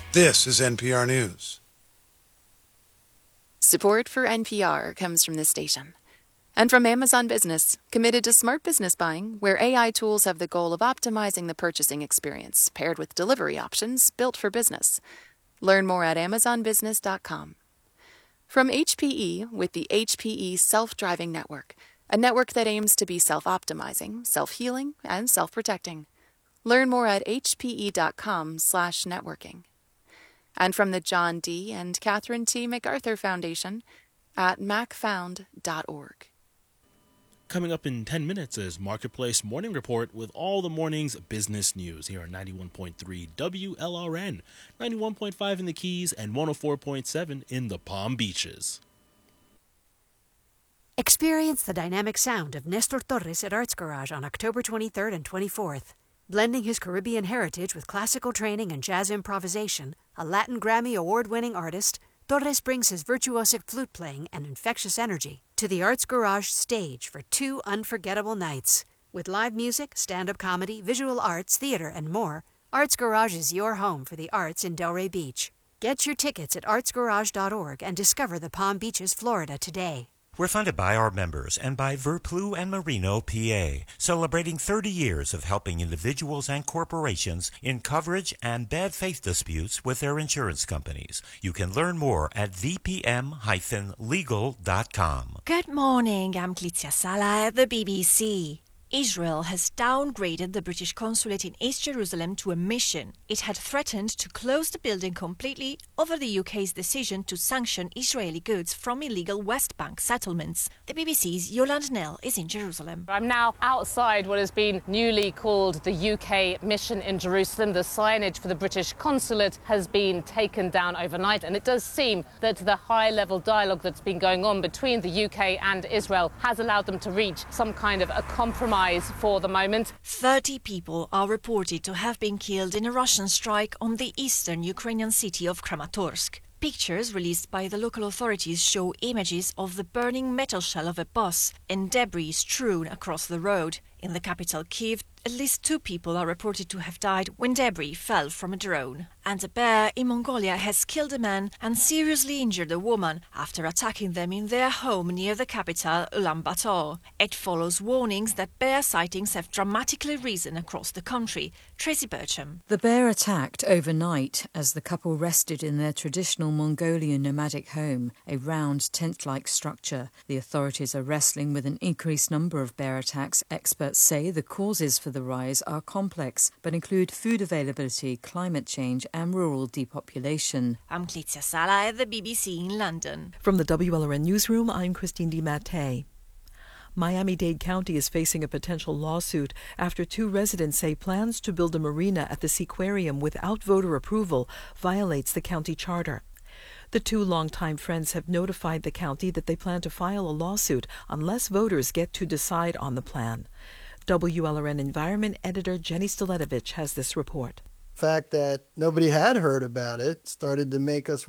This is NPR News. Support for NPR comes from this station. And from Amazon Business, committed to smart business buying, where AI tools have the goal of optimizing the purchasing experience, paired with delivery options built for business. Learn more at amazonbusiness.com. From HPE with the HPE Self-Driving Network, a network that aims to be self-optimizing, self-healing, and self-protecting. Learn more at hpe.com/networking. And from the John D. and Catherine T. MacArthur Foundation at macfound.org. Coming up in 10 minutes is Marketplace Morning Report with all the morning's business news here on 91.3 WLRN, 91.5 in the Keys, and 104.7 in the Palm Beaches. Experience the dynamic sound of Nestor Torres at Arts Garage on October 23rd and 24th. Blending his Caribbean heritage with classical training and jazz improvisation, a Latin Grammy award-winning artist, Torres brings his virtuosic flute playing and infectious energy to the Arts Garage stage for 2 unforgettable nights. With live music, stand-up comedy, visual arts, theater, and more, Arts Garage is your home for the arts in Delray Beach. Get your tickets at artsgarage.org and discover the Palm Beaches, Florida today. We're funded by our members and by Verplu and Marino, PA, celebrating 30 years of helping individuals and corporations in coverage and bad faith disputes with their insurance companies. You can learn more at vpm-legal.com. Good morning, I'm Clizia Sala at the BBC. Israel has downgraded the British consulate in East Jerusalem to a mission. It had threatened to close the building completely over the UK's decision to sanction Israeli goods from illegal West Bank settlements. The BBC's Yolande Nell is in Jerusalem. I'm now outside what has been newly called the UK mission in Jerusalem. The signage for the British consulate has been taken down overnight, and it does seem that the high-level dialogue that's been going on between the UK and Israel has allowed them to reach some kind of a compromise for the moment. 30 people are reported to have been killed in a Russian strike on the eastern Ukrainian city of Kramatorsk. Pictures released by the local authorities show images of the burning metal shell of a bus and debris strewn across the road. In the capital, Kyiv, at least 2 people are reported to have died when debris fell from a drone. And a bear in Mongolia has killed a man and seriously injured a woman after attacking them in their home near the capital, Ulaanbaatar. It follows warnings that bear sightings have dramatically risen across the country. Tracy Bircham. The bear attacked overnight as the couple rested in their traditional Mongolian nomadic home, a round tent-like structure. The authorities are wrestling with an increased number of bear attacks. Experts say the causes for the rise are complex, but include food availability, climate change and rural depopulation. I'm Clizia Sala at the BBC in London. From the WLRN Newsroom, I'm Christine DiMattei. Miami-Dade County is facing a potential lawsuit after 2 residents say plans to build a marina at the Seaquarium without voter approval violates the county charter. The 2 longtime friends have notified the county that they plan to file a lawsuit unless voters get to decide on the plan. WLRN Environment Editor Jenny Staletovich has this report. The fact that nobody had heard about it started to make us